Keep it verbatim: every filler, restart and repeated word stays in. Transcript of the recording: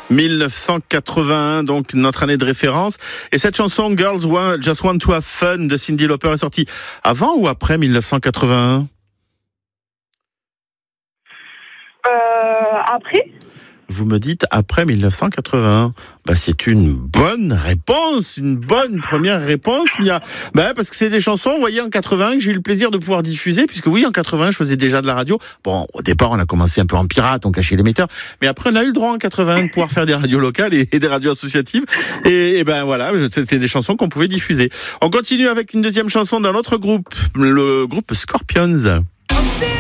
mille neuf cent quatre-vingt-un, donc notre année de référence. Et cette chanson, Girls Want, Just Want to Have Fun, de Cyndi Lauper, est sortie avant ou après mille neuf cent quatre-vingt-un? Euh, après. Vous me dites après mille neuf cent quatre-vingt-un. Bah, c'est une bonne réponse, une bonne première réponse, Mia. Bah, parce que c'est des chansons, vous voyez, en quatre-vingt-un que j'ai eu le plaisir de pouvoir diffuser, puisque oui, en quatre-vingt-un, je faisais déjà de la radio. Bon, au départ, on a commencé un peu en pirate, on cachait l'émetteur, mais après, on a eu le droit en quatre-vingt-un de pouvoir faire des radios locales et, et des radios associatives. Et, et ben voilà, c'était des chansons qu'on pouvait diffuser. On continue avec une deuxième chanson d'un autre groupe, le groupe Scorpions.